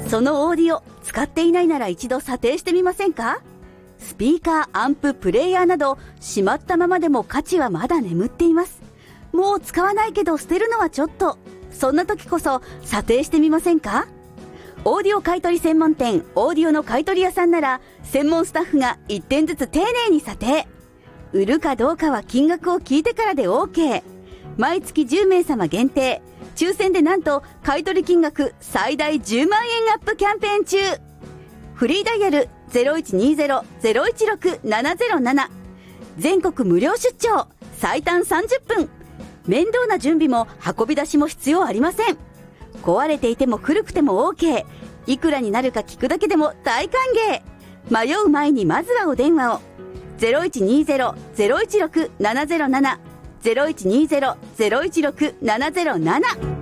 そのオーディオ使っていないなら一度査定してみませんか？スピーカー、アンプ、プレイヤーなどしまったままでも価値はまだ眠っています。もう使わないけど捨てるのはちょっと。そんな時こそ査定してみませんか？オーディオ買取専門店オーディオの買取屋さんなら専門スタッフが1点ずつ丁寧に査定。売るかどうかは金額を聞いてからで OK。 毎月10名様限定、抽選でなんと買取金額最大10万円アップキャンペーン中。フリーダイヤル 0120-016-707。 全国無料出張、最短30分。面倒な準備も運び出しも必要ありません。壊れていても古くても OK。 いくらになるか聞くだけでも大歓迎。迷う前にまずはお電話を。 0120-016-707 0120-016-707